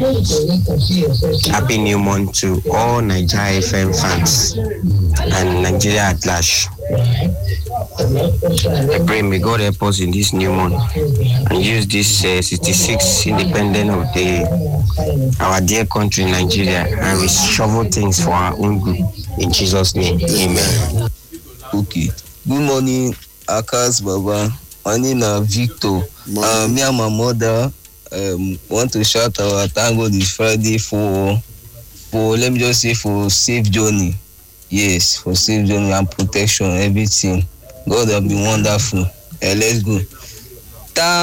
Happy new month to all Nigeria FM fans and Nigeria at large. I pray may God help us in this new month and use this 66 independent of our dear country Nigeria, and we shovel things for our own good in Jesus' name. Amen. Okay. Good morning, Akas Baba. My name is Victor. Me and my mother want to shout our thank God this Friday for let me just say for safe journey. Yes, for safe journey and protection, everything. God have been wonderful. Let's go.